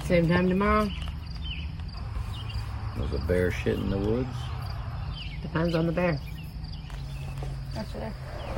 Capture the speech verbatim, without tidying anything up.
Same time tomorrow. Was a bear shit in the woods? Depends on the bear. That's there.